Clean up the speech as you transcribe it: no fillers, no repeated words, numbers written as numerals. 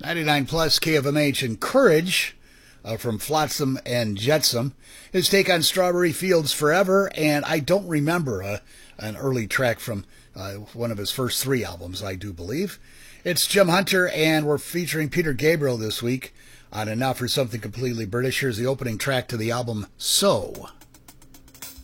99 plus KFMH and Courage from Flotsam and Jetsam. His take on Strawberry Fields Forever, and I don't remember an early track from one of his first three albums, I do believe. It's Jim Hunter, and we're featuring Peter Gabriel this week on And Now for Something Completely British. Here's the opening track to the album, So.